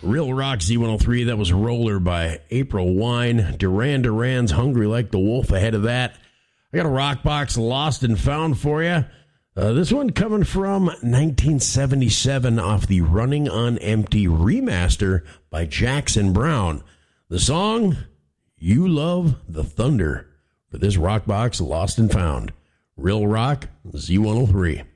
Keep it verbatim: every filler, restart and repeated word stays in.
Real Rock Z one oh three, that was Roller by April Wine. Duran Duran's Hungry Like the Wolf ahead of that. I got a rock box Lost and Found for you. Uh, this one coming from nineteen seventy-seven off the Running on Empty remaster by Jackson Browne. The song, You Love the Thunder, for this rock box Lost and Found. Real Rock Z one oh three.